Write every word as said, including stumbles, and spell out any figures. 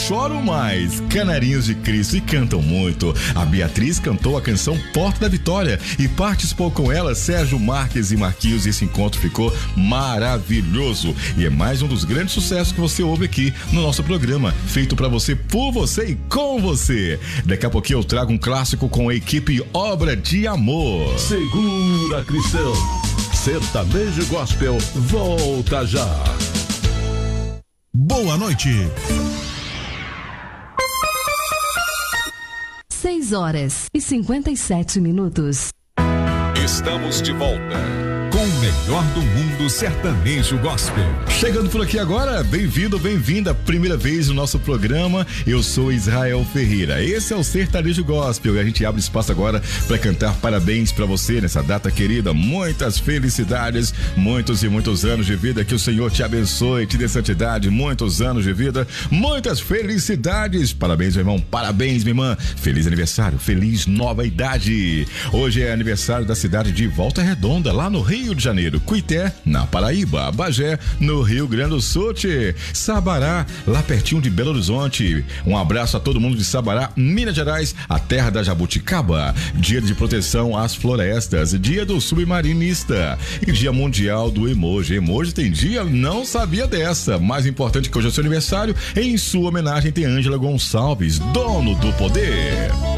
choram mais. Canarinhos de Cristo e cantam muito. A Beatriz cantou a canção Porta da Vitória e participou com ela Sérgio Marques e Marquinhos. Esse encontro ficou maravilhoso e é mais um dos grandes sucessos que você ouve aqui no nosso programa, feito pra você, por você e com você. Daqui a pouquinho eu trago um clássico com a equipe Obra de Amor. Segura, Cristão. Sertanejo Gospel volta já. Boa noite. Seis horas e cinquenta e sete minutos. Estamos de volta com o melhor do mundo sertanejo gospel. Chegando por aqui agora, bem-vindo, bem-vinda, primeira vez no nosso programa. Eu sou Israel Ferreira. Esse é o Sertanejo Gospel e a gente abre espaço agora para cantar parabéns para você nessa data querida. Muitas felicidades, muitos e muitos anos de vida. Que o Senhor te abençoe, te dê santidade, muitos anos de vida, muitas felicidades. Parabéns, meu irmão, parabéns, minha irmã. Feliz aniversário, feliz nova idade. Hoje é aniversário da cidade de Volta Redonda, lá no Rio de Janeiro, Cuité, na Paraíba, Bagé, no Rio Grande do Sul, Sabará, lá pertinho de Belo Horizonte. Um abraço a todo mundo de Sabará, Minas Gerais, a terra da jabuticaba. Dia de proteção às florestas, dia do submarinista e dia mundial do emoji. Emoji tem dia? Não sabia dessa. Mais importante que hoje é seu aniversário, em sua homenagem tem Ângela Gonçalves, dono do poder.